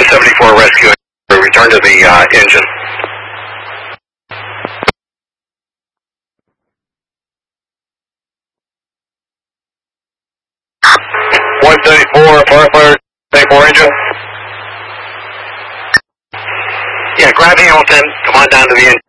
274 rescue, return to the engine. 174, fire, 74 engine. Yeah, grab Hamilton, come on down to the engine.